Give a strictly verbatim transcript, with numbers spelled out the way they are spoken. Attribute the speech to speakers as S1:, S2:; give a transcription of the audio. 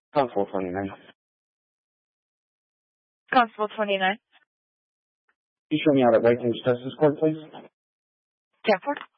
S1: Constable twenty-nine.
S2: Constable twenty-nine.
S1: Can you show me out at White Plains Justice Court, please?
S2: ten four.